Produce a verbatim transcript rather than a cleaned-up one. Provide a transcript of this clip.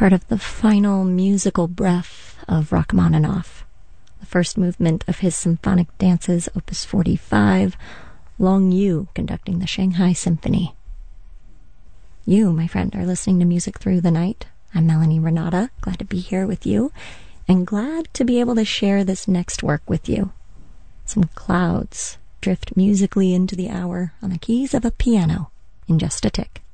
part of the final musical breath of Rachmaninoff, the first movement of his symphonic dances, Opus forty-five, Long Yu conducting the Shanghai Symphony. You, my friend, are listening to Music Through the Night. I'm Melanie Renata, glad to be here with you, and glad to be able to share this next work with you. Some clouds drift musically into the hour on the keys of a piano in just a tick.